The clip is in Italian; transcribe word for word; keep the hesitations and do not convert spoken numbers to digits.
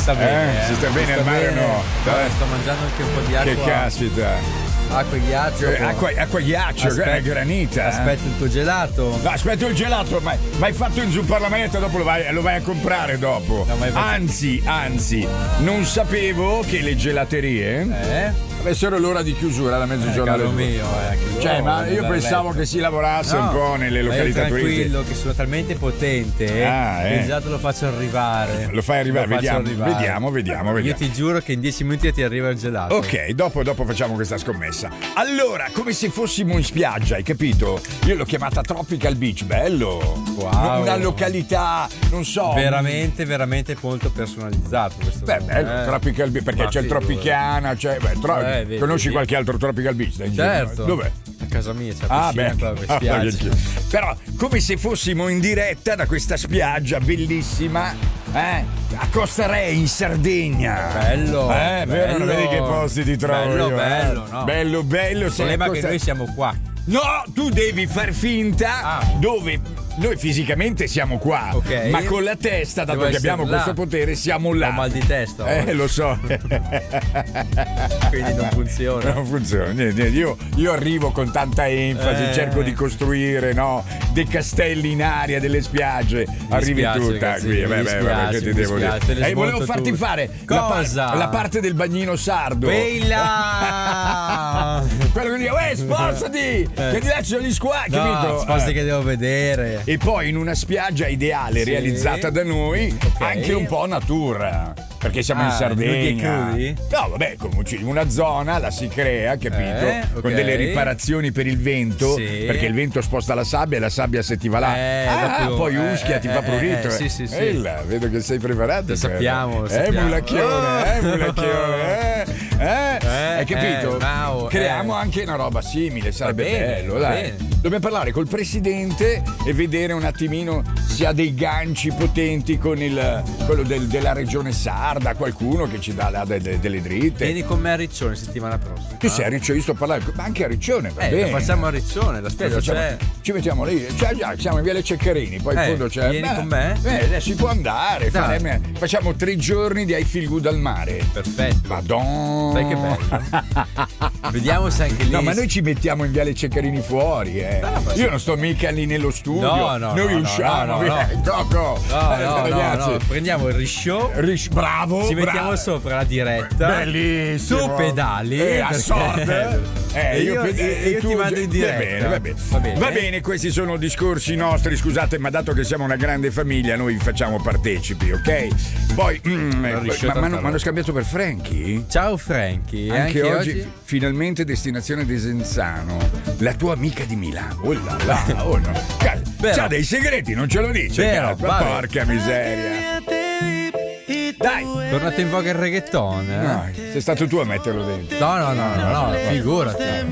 sta bene. Eh, si sta bene al mare o no? Dai, sto mangiando anche un po' di acqua. Che caspita. Acqua e ghiaccio. Eh, acqua, acqua e ghiaccio, Aspetta, granita. Aspetta il tuo gelato. No, aspetta il gelato, ma ma hai fatto in sul Parlamento, dopo lo vai, lo vai a comprare dopo. No, ma hai fatto- Anzi, anzi, non sapevo che le gelaterie Eh? avessero l'ora di chiusura da mezzogiorno Caro alle due. mio, eh, che Cioè, loro, ma io andare a pensavo letto. che si lavorasse No, un po' nelle ma io località turistiche. tranquillo che sono talmente potente eh, Ah, che eh. il gelato lo faccio arrivare. Lo fai arrivare, Lo faccio vediamo, arrivare. vediamo, vediamo, Io vediamo. ti giuro che in dieci minuti ti arriva il gelato. Ok, dopo, dopo facciamo questa scommessa. Allora, come se fossimo in spiaggia, hai capito? Io l'ho chiamata Tropical Beach, bello. Wow. Una località, non so. Veramente, veramente molto personalizzato questo. Beh, nome, bello, eh. Tropical Beach, perché Ma c'è il figurati. Tropicana, c'è. Beh, tro- Eh, vedi, conosci vedi. qualche altro Tropical Beach? Stai in giro? Certo. Dov'è? A casa mia c'è Ah, la piscina, beh, poi spiaggia. però come se fossimo in diretta da questa spiaggia bellissima, eh? A Costa Re in Sardegna. Bello, Eh, vero, non bello. vedi che posti ti trovo Bello, io, eh? bello, no. Bello, bello. Il sei a problema è che Costa- noi siamo qua. No, tu devi far finta Ah. dove noi fisicamente siamo qua, Ok. ma con la testa, dato Devo che essere abbiamo là. questo potere, siamo là. Ho mal di testa. Eh, lo so. Quindi non funziona. Non funziona. Niente, niente. Io, io arrivo con tanta enfasi, Eh. cerco di costruire, no, dei castelli in aria, delle spiagge. Arrivi dispiace, tutta ragazzi, qui. mi Vabbè, vabbè, dispiace, che ti mi devo dispiace, te dire? le Eh, volevo smonto farti tutte. fare la, par- Cosa? la parte del bagnino sardo. Quella! Quello che dice, uè, spostati! Che di là ci sono gli squali, No, capito? sposti Eh. che devo vedere. E poi in una spiaggia ideale Sì. realizzata da noi, Ok. anche un po' natura. Perché siamo Ah, in Sardegna. nudi e crudi? No, vabbè, comunque una zona la si crea, capito? Eh, ok. Con delle riparazioni per il vento. Sì. Perché il vento sposta la sabbia e la sabbia se ti va là. Eh, ah, dopo- poi eh, uschia, eh, ti fa eh, prurito. eh, sì, sì, sì. Ehi là, vedo che sei preparato. Lo sappiamo, lo Eh, sappiamo. mulacchione, eh, mulacchione, eh. Eh, Eh, hai capito? eh, Mao, Creiamo eh. anche una roba simile, sarebbe bene, bello, va dai. bene. Dobbiamo parlare col presidente e vedere un attimino se ha dei ganci potenti con il quello del- della regione sarda, qualcuno che ci dà là de- de- delle dritte. Vieni con me a Riccione settimana prossima. Tu sei a Riccione, io sto parlando, ma anche a Riccione, va Eh, bene. lo facciamo a Riccione, la Lo spiaggia facciamo- c'è. ci mettiamo lì, cioè, già, siamo in Viale Ceccarini, poi in Eh, fondo c'è. vieni con me? Eh, si può andare, Dai. fare- facciamo tre giorni di I Feel Good al mare. Perfetto. Madonna. Sai che bello. Vediamo se anche lì. No, ma noi ci mettiamo in Viale Ceccarini fuori, eh. No, ma Io non sto mica lì nello studio. No, no, noi no, usciamo, no, no, via. no. Coco. No, Eh, no, no, ragazzi. no, prendiamo il risciò. Rish- bravo. Ci mettiamo bravo. sopra la diretta. Bellissimo. Tu pedali. Eh, a perché- sorte. Eh, E io, ped- io- e io tu- ti mando in diretta. Va bene, va bene. Va bene. Va bene, questi sono discorsi nostri, scusate, ma dato che siamo una grande famiglia, noi vi facciamo partecipi, ok? Poi, mm, eh, riesce ma tanta mi hanno roba. scambiato per Frankie? Ciao Frankie. Anche, Anche, oggi, finalmente destinazione Desenzano, la tua amica di Milano. Oh là là, oh no. Cazzo, Vero. c'ha dei segreti, non ce lo dice. Vero, cazzo, vabbè. porca miseria. Dai, Tornato in voga il reggaeton, eh? no, sei stato tu a metterlo dentro. No, no, no, no, no, figurati.